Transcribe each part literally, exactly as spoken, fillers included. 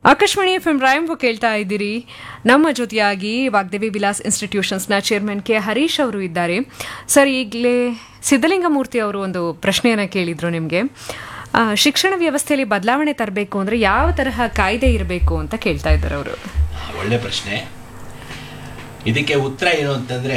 Akashvani F M ರಾಯಂಬ ಕೇಳ್ತಾ ಇದ್ದೀರಿ. ನಮ್ಮ ಜೊತೆಯಾಗಿ ವಾಗ್ದೇವಿ ವಿಲಾಸ್ ಇನ್ಸ್ಟಿಟ್ಯೂಷನ್ಸ್ನ ಚೇರ್ಮನ್ ಕೆ ಹರೀಶ್ ಅವರು ಇದ್ದಾರೆ. ಸರ್, ಈಗಲೇ ಸಿದ್ಧಲಿಂಗಮೂರ್ತಿ ಅವರು ಒಂದು ಪ್ರಶ್ನೆಯನ್ನು ಕೇಳಿದ್ರು ನಿಮಗೆ. ಶಿಕ್ಷಣ ವ್ಯವಸ್ಥೆಯಲ್ಲಿ ಬದಲಾವಣೆ ತರಬೇಕು ಅಂದರೆ ಯಾವ ತರಹ ಕಾಯ್ದೆ ಇರಬೇಕು ಅಂತ ಕೇಳ್ತಾ ಇದ್ದಾರೆ ಅವರು. ಒಳ್ಳೆ ಪ್ರಶ್ನೆ. ಇದಕ್ಕೆ ಉತ್ತರ ಏನು ಅಂತಂದರೆ,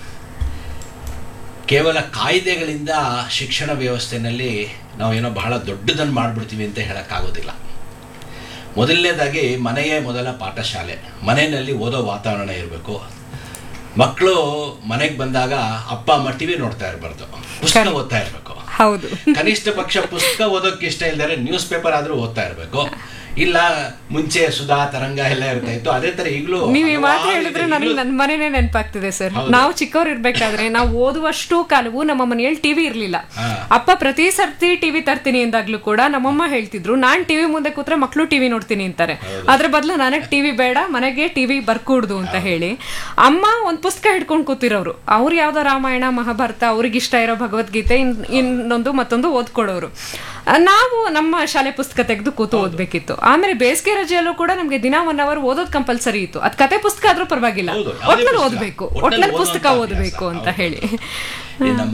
ಕೇವಲ ಕಾಯ್ದೆಗಳಿಂದ ಶಿಕ್ಷಣ ವ್ಯವಸ್ಥೆಯಲ್ಲಿ ನಾವು ಏನೋ ಬಹಳ ದೊಡ್ಡದನ್ನು ಮಾಡಿಬಿಡ್ತೀವಿ ಅಂತ ಹೇಳೋಕ್ಕಾಗೋದಿಲ್ಲ. ಮೊದಲನೇದಾಗಿ ಮನೆಯೇ ಮೊದಲ ಪಾಠಶಾಲೆ. ಮನೆಯಲ್ಲಿ ಓದೋ ವಾತಾವರಣ ಇರಬೇಕು. ಮಕ್ಕಳು ಮನೆಗೆ ಬಂದಾಗ ಅಪ್ಪ ಅಮ್ಮ ಟಿವಿ ನೋಡ್ತಾ ಇರಬಾರ್ದು, ಪುಸ್ತಕ ಓದ್ತಾ ಇರಬೇಕು. ಹೌದು, ಕನಿಷ್ಠ ಪಕ್ಷ ಪುಸ್ತಕ ಓದೋಕ್ಕೆ ಇಷ್ಟ ಇಲ್ಲದ್ರೆ ನ್ಯೂಸ್ ಪೇಪರ್ ಆದರೂ ಓದ್ತಾ ಇರಬೇಕು. ಇಲ್ಲ ಮುಂಚೆ ಸುಧಾ ತರಂಗ ಎಲ್ಲ ಇರ್ತಾ ಇತ್ತು, ಅದೇ ತರ ಈಗಲೂ. ನೀವು ಈ ಮಾತು ಹೇಳಿದ್ರೆ ನನಗೆ ನನ್ನ ಮನೆನೇ ನೆನಪಾಗ್ತಿದೆ ಸರ್. ನಾವು ಚಿಕ್ಕವ್ರು ಇರ್ಬೇಕಾದ್ರೆ ನಾವು ಓದುವಷ್ಟು ಕಾಲವು ನಮ್ಮ ಮನೆಯಲ್ಲಿ ಟಿವಿ ಇರ್ಲಿಲ್ಲ. ಅಪ್ಪ ಪ್ರತಿ ಸರ್ತಿ ಟಿವಿ ತರ್ತೀನಿ ಎಂದಾಗ್ಲೂ ಕೂಡ ನಮ್ಮಮ್ಮ ಹೇಳ್ತಿದ್ರು, ನಾನ್ ಟಿವಿ ಮುಂದೆ ಕೂತ್ರೆ ಮಕ್ಕಳು ಟಿವಿ ನೋಡ್ತೀನಿ ಅಂತಾರೆ, ಅದ್ರ ಬದಲು ನನಗೆ ಟಿವಿ ಬೇಡ, ಮನೆಗೆ ಟಿವಿ ಬರ್ಕೂಡ್ದು ಅಂತ ಹೇಳಿ ಅಮ್ಮ ಒಂದ್ ಪುಸ್ತಕ ಹಿಡ್ಕೊಂಡು ಕೂತಿರೋರು. ಅವ್ರು ಯಾವ್ದೋ ರಾಮಾಯಣ ಮಹಾಭಾರತ, ಅವ್ರಿಗೆ ಇಷ್ಟ ಇರೋ ಭಗವದ್ಗೀತೆ, ಇನ್ನೊಂದು ಮತ್ತೊಂದು ಓದ್ಕೊಡೋರು. ನಾವು ನಮ್ಮ ಶಾಲೆ ಪುಸ್ತಕ ತೆಗೆದು ಕೂತು ಓದ್ಬೇಕಿತ್ತು. ಆಮೇಲೆ ಬೇಸಿಗೆ ರಜೆಯಲ್ಲೂ ಕೂಡ ನಮ್ಗೆ ದಿನ ಒನ್ ಅವರ್ ಓದೋದ್ ಕಂಪಲ್ಸರಿ ಇತ್ತು. ಅದ್ ಕತೆ ಪುಸ್ತಕ ಆದ್ರೂ ಪರವಾಗಿಲ್ಲ, ಒಟ್ನಲ್ಲಿ ಓದ್ಬೇಕು, ಒಟ್ನಲ್ಲಿ ಪುಸ್ತಕ ಓದಬೇಕು ಅಂತ ಹೇಳಿ. ನಮ್ಮ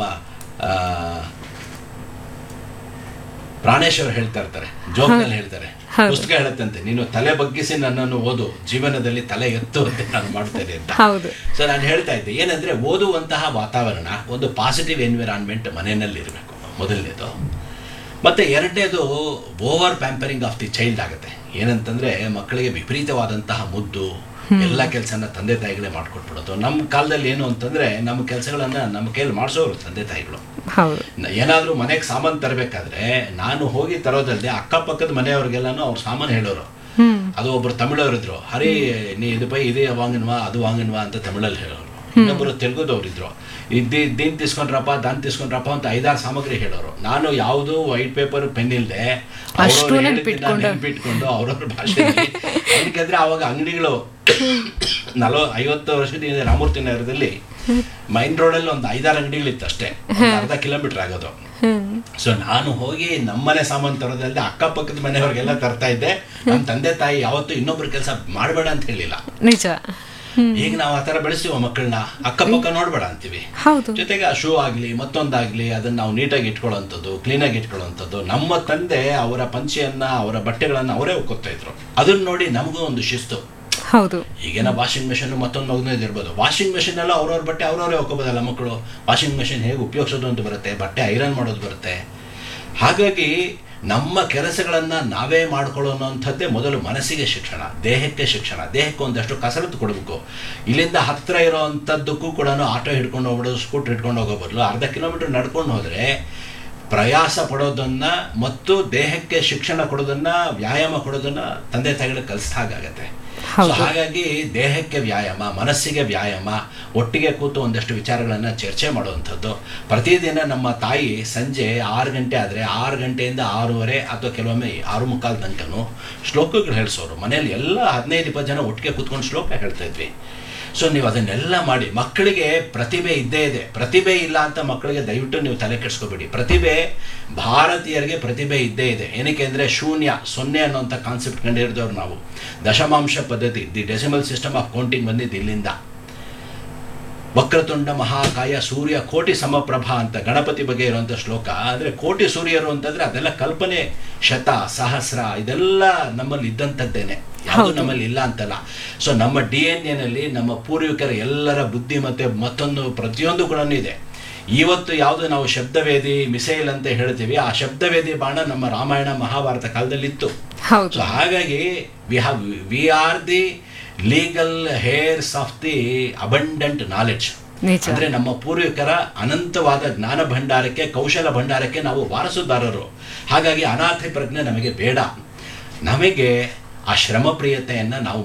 ಪ್ರಾಣೇಶ್ವರ್ ಹೇಳ್ತಾ ಇರ್ತಾರೆ, ಜೋಕ್ನಲ್ಲಿ ಹೇಳ್ತಾರೆ, ಪುಸ್ತಕ ಹೇಳುತ್ತಂತೆ, ನೀನು ತಲೆ ಬಗ್ಗಿಸಿ ನನ್ನನ್ನು ಓದು, ಜೀವನದಲ್ಲಿ ತಲೆ ಎತ್ತು ಅಂತ ನಾನು ಮಾಡ್ತೇನೆ ಅಂತ. ಸೊ ನಾನು ಹೇಳ್ತಾ ಇದ್ದೆ ಏನಂದ್ರೆ, ಓದುವಂತಹ ವಾತಾವರಣ, ಒಂದು ಪಾಸಿಟಿವ್ ಎನ್ವಿರಾನ್ಮೆಂಟ್ ಮನೆಯಲ್ಲಿ ಇರಬೇಕು ಮೊದಲನೇದು. ಮತ್ತು ಎರಡನೇದು, over pampering of the child ಆಗುತ್ತೆ. ಏನಂತಂದರೆ, ಮಕ್ಕಳಿಗೆ ವಿಪರೀತವಾದಂತಹ ಮುದ್ದು ಎಲ್ಲ ಕೆಲಸನ ತಂದೆ ತಾಯಿಗಳೇ ಮಾಡಿಕೊಟ್ಬಿಡೋದು. ನಮ್ಮ ಕಾಲದಲ್ಲಿ ಏನು ಅಂತಂದರೆ, ನಮ್ಮ ಕೆಲಸಗಳನ್ನು ನಮ್ಮ ಕೈಯಲ್ಲಿ ಮಾಡಿಸೋರು ತಂದೆ ತಾಯಿಗಳು. ಏನಾದರೂ ಮನೆಗೆ ಸಾಮಾನು ತರಬೇಕಾದ್ರೆ ನಾನು ಹೋಗಿ ತರೋದಲ್ಲದೆ ಅಕ್ಕಪಕ್ಕದ ಮನೆಯವ್ರಿಗೆಲ್ಲಾನು ಅವ್ರ ಸಾಮಾನು ಹೇಳೋರು. ಅದು ಒಬ್ಬರು ತಮಿಳವರಿದ್ರು, ಹರಿ ನೀ ಇದು ಪೈ ಇದೇ ವಾಂಗನ್ವಾ ಅದು ವಾಂಗನ್ವಾ ಅಂತ ತಮಿಳಲ್ಲಿ ಹೇಳೋರು. ಇನ್ನೊಬ್ಬರು ತೆಲುಗುದವ್ರಿದ್ರು, ಇದ್ದಿ ಇದ್ದೀನ್ తీసుಕೊಂಡ್ರಪ್ಪ ದಾನ್ తీసుಕೊಂಡ್ರಪ್ಪ ಅಂತ ಐದಾರು ಸಾಮಗ್ರಿ ಹೇಳೋರು. ನಾನು ಯಾವುದು ವೈಟ್ ಪೇಪರ್ ಪೆನ್ ಇಲ್ಲದೆ ನೆನ್ಪಿಟ್ಕೊಂಡು ಅವ್ರವ್ರ ಭಾಷೆಯಲ್ಲಿ, ಯಾಕಂದ್ರೆ ಆವಾಗ ಅಂಗಡಿಗಳು ನಲವ ಐವತ್ತು ವರ್ಷದಿಂದ ರಾಮೂರ್ತಿ ನಗರದಲ್ಲಿ ಮೈನ್ ರೋಡಲ್ಲಿ ಒಂದು ಐದಾರು ಅಂಗಡಿಗಳಿತ್ತು ಅಷ್ಟೇ, ಅರ್ಧ ಕಿಲೋಮೀಟರ್ ಆಗೋದು. ಸೊ ನಾನು ಹೋಗಿ ನಮ್ಮನೆ ಸಾಮಾನು ತರೋದಲ್ಲದೆ ಅಕ್ಕಪಕ್ಕದ ಮನೆಯವ್ರಿಗೆಲ್ಲ ತರ್ತಾ ಇದ್ದೆ. ನಮ್ಮ ತಂದೆ ತಾಯಿ ಯಾವತ್ತೂ ಇನ್ನೊಬ್ರ ಕೆಲಸ ಮಾಡಬೇಡ ಅಂತ ಹೇಳಿಲ್ಲ. ನಿಜ. ಈಗ ನಾವು ಆ ತರ ಬೆಳೆಸ್ತೀವ ಮಕ್ಕಳನ್ನ, ಅಕ್ಕಪಕ್ಕ ನೋಡ್ಬೇಡ ಅಂತೀವಿ. ಜೊತೆಗೆ ಆ ಶೂ ಆಗ್ಲಿ ಮತ್ತೊಂದಾಗ್ಲಿ ಅದನ್ನ ನಾವು ನೀಟಾಗಿ ಇಟ್ಕೊಳ್ಳೋಂಥದ್ದು, ಕ್ಲೀನಾಗಿ ಇಟ್ಕೊಳ್ಳೋಂಥದ್ದು. ನಮ್ಮ ತಂದೆ ಅವರ ಪಂಚೆಯನ್ನ, ಅವರ ಬಟ್ಟೆಗಳನ್ನ ಅವರೇ ಒಕ್ಕೋತಾ ಇದ್ರು. ಅದನ್ನ ನೋಡಿ ನಮಗೂ ಒಂದು ಶಿಸ್ತು. ಹೌದು, ಈಗೇನ ವಾಷಿಂಗ್ ಮೆಷಿನ್ ಮತ್ತೊಂದು ಮಗನದು ಇರ್ಬೋದು. ವಾಷಿಂಗ್ ಮೆಷಿನ್ ಎಲ್ಲ ಅವ್ರವ್ರ ಬಟ್ಟೆ ಅವ್ರವರೇ ಒಕ್ಕೋಬೋದಲ್ಲ ಮಕ್ಕಳು. ವಾಷಿಂಗ್ ಮೆಷಿನ್ ಹೇಗೆ ಉಪಯೋಗಿಸೋದು ಅಂತ ಬರುತ್ತೆ, ಬಟ್ಟೆ ಐರನ್ ಮಾಡೋದು ಬರುತ್ತೆ. ಹಾಗಾಗಿ ನಮ್ಮ ಕೆಲಸಗಳನ್ನು ನಾವೇ ಮಾಡ್ಕೊಳ್ಳೋವಂಥದ್ದೇ ಮೊದಲು ಮನಸ್ಸಿಗೆ ಶಿಕ್ಷಣ, ದೇಹಕ್ಕೆ ಶಿಕ್ಷಣ. ದೇಹಕ್ಕೆ ಒಂದಷ್ಟು ಕಸರತ್ತು ಕೊಡಬೇಕು. ಇಲ್ಲಿಂದ ಹತ್ತಿರ ಇರೋವಂಥದ್ದಕ್ಕೂ ಕೂಡ ಆಟೋ ಹಿಡ್ಕೊಂಡು ಹೋಗ್ಬಿಡೋದು, ಸ್ಕೂಟ್ರ್ ಹಿಡ್ಕೊಂಡು ಹೋಗೋ ಬದಲು ಅರ್ಧ ಕಿಲೋಮೀಟರ್ ನಡ್ಕೊಂಡು ಹೋದರೆ ಪ್ರಯಾಸ ಪಡೋದನ್ನು ಮತ್ತು ದೇಹಕ್ಕೆ ಶಿಕ್ಷಣ ಕೊಡೋದನ್ನು, ವ್ಯಾಯಾಮ ಕೊಡೋದನ್ನು ತಂದೆ ತಾಯಿಗಳಿಗೆ ಕಲಿಸಿದ ಹಾಗಾಗತ್ತೆ. ಹಾಗಾಗಿ ದೇಹಕ್ಕೆ ವ್ಯಾಯಾಮ, ಮನಸ್ಸಿಗೆ ವ್ಯಾಯಾಮ, ಒಟ್ಟಿಗೆ ಕೂತು ಒಂದಷ್ಟು ವಿಚಾರಗಳನ್ನು ಚರ್ಚೆ ಮಾಡುವಂಥದ್ದು. ಪ್ರತಿದಿನ ನಮ್ಮ ತಾಯಿ ಸಂಜೆ ಆರು ಗಂಟೆ ಆದರೆ ಆರು ಗಂಟೆಯಿಂದ ಆರೂವರೆ ಅಥವಾ ಕೆಲವೊಮ್ಮೆ ಆರು ಮುಕ್ಕಾಲು ತನಕನೂ ಶ್ಲೋಕಗಳು ಹೇಳಿಸೋರು. ಮನೆಯಲ್ಲಿ ಎಲ್ಲ ಹದಿನೈದು ಇಪ್ಪತ್ತು ಜನ ಒಟ್ಟಿಗೆ ಕೂತ್ಕೊಂಡು ಶ್ಲೋಕ ಹೇಳ್ತಾ ಇದ್ವಿ. ಸೊ ನೀವು ಅದನ್ನೆಲ್ಲ ಮಾಡಿ, ಮಕ್ಕಳಿಗೆ ಪ್ರತಿಭೆ ಇದ್ದೇ ಇದೆ. ಪ್ರತಿಭೆ ಇಲ್ಲ ಅಂತ ಮಕ್ಕಳಿಗೆ ದಯವಿಟ್ಟು ನೀವು ತಲೆ ಕೆಡಿಸ್ಕೋಬೇಡಿ. ಪ್ರತಿಭೆ, ಭಾರತೀಯರಿಗೆ ಪ್ರತಿಭೆ ಇದ್ದೇ ಇದೆ. ಏನಕ್ಕೆ ಅಂದರೆ, ಶೂನ್ಯ ಸೊನ್ನೆ ಅನ್ನೋಂಥ ಕಾನ್ಸೆಪ್ಟ್ ಕಂಡುಹಿಡಿದವ್ರು ನಾವು. ದಶಮಾಂಶ ಪದ್ಧತಿ, the decimal system of counting ಬಂದಿದ್ದು ಇಲ್ಲಿಂದ. ವಕ್ರತುಂಡ ಮಹಾಕಾಯ ಸೂರ್ಯ ಕೋಟಿ ಸಮಪ್ರಭಾ ಅಂತ ಗಣಪತಿ ಬಗ್ಗೆ ಇರುವಂಥ ಶ್ಲೋಕ. ಅಂದರೆ ಕೋಟಿ ಸೂರ್ಯರು ಅಂತಂದರೆ ಅದೆಲ್ಲ ಕಲ್ಪನೆ, ಶತ ಸಹಸ್ರ ಇದೆಲ್ಲ ನಮ್ಮಲ್ಲಿ ಇದ್ದಂಥದ್ದೇನೆ, ಯಾವುದು ನಮ್ಮಲ್ಲಿ ಇಲ್ಲ ಅಂತಲ್ಲ. ಸೊ ನಮ್ಮ ಡಿ ಎನ್ ಎನಲ್ಲಿ ನಮ್ಮ ಪೂರ್ವಿಕರ ಎಲ್ಲರ ಬುದ್ಧಿ ಮತ್ತು ಮತ್ತೊಂದು ಪ್ರತಿಯೊಂದು ಕೂಡ ಇದೆ. ಇವತ್ತು ಯಾವುದು ನಾವು ಶಬ್ದವೇದಿ ಮಿಸೈಲ್ ಅಂತ ಹೇಳ್ತೀವಿ, ಆ ಶಬ್ದವೇದಿ ಬಾಣ ನಮ್ಮ ರಾಮಾಯಣ ಮಹಾಭಾರತ ಕಾಲದಲ್ಲಿತ್ತು. ಸೊ ಹಾಗಾಗಿ we have we are the legal hairs of the abundant knowledge. ಅಂದ್ರೆ ನಮ್ಮ ಪೂರ್ವಿಕರ ಅನಂತವಾದ ಜ್ಞಾನ ಭಂಡಾರಕ್ಕೆ, ಕೌಶಲ ಭಂಡಾರಕ್ಕೆ ನಾವು ವಾರಸುದಾರರು. ಹಾಗಾಗಿ ಅನಾಥ ಪ್ರಜ್ಞೆ ನಮಗೆ ಬೇಡ. ನಮಗೆ ಆ ಶ್ರಮ ಪ್ರಿಯತೆಯನ್ನು ನಾವು